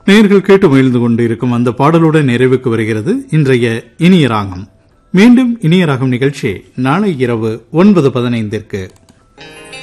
நேயர்கள் கேட்டு மகிழ்ந்து கொண்டிருக்கும் அந்த பாடலுடன் நிறைவுக்கு வருகிறது இன்றைய இனிய ராகம். மீண்டும் இனிய ராகம் நிகழ்ச்சி நாளை இரவு 9:15